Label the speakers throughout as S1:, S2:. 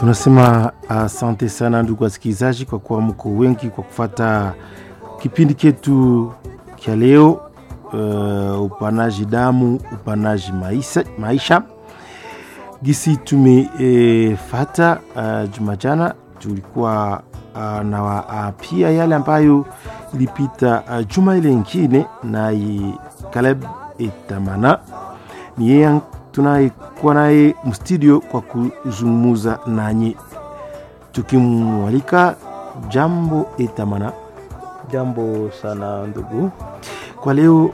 S1: Tunasema asante sana ndugu wasikilizaji kwa kuwa mko wengi kwa kufuata kipindi chetu cha leo, upanaji damu, upanaji maisha. Gisi tumefata jumajana tulikuwa na pia yale ambayo ilipita juma ile nyingine na Caleb Etamana. Ni yeye tunaikuwa naye mstudio kwa kuzungumza nanyi. Tukimwalika jambo Etamana.
S2: Jambo sana ndugu.
S1: Kwa leo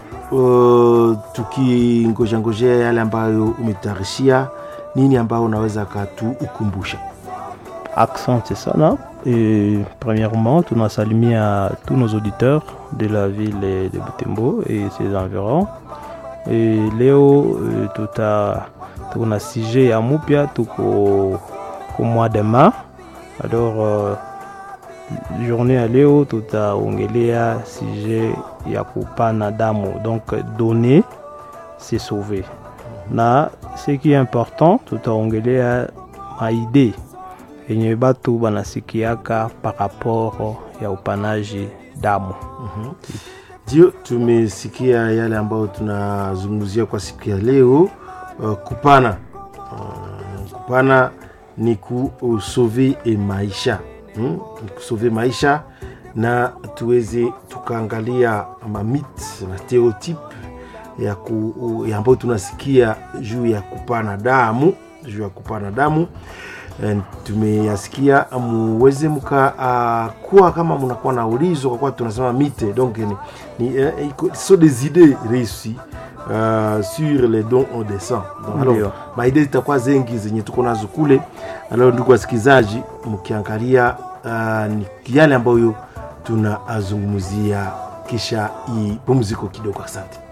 S1: tukingojea yale ambayo umetayarishia, nini ambayo unaweza ukumbusha?
S2: Accent sana. Et premièrement, tunasalimia tous nos auditeurs de la ville de Butembo et ses environs. Et leo tuna sujet ya mupya tuko kwa mois de mars. Alors journée ya leo tutaongelea sujet ya kupana damu, donc donner c'est sauver. Na ce qui est important tutaongelea maide yenye batu banasikiaka par rapport ya upanaji damu.
S1: Ndio tumesikia yale ambayo tunazungumzia kwa siku ya leo. Kupana ni kusauver maisha. Ni kusauver maisha, na tuweze tukaangalia mamit na stereotype ya ambayo tunasikia juu ya kupana damu. Tumeyasikia, muweze kuwa kama mnakuwa na ulizo, kwa kuwa tunasema mite, donc sont des idées reçues sur les dons au dessin. Alors maide zitakuwa zengi zenye tuko nazo kule. Alors ndugu wasikilizaji, mkiangalia ni yale ambayo tunazungumzia, kisha pumziko kidogo. Asante.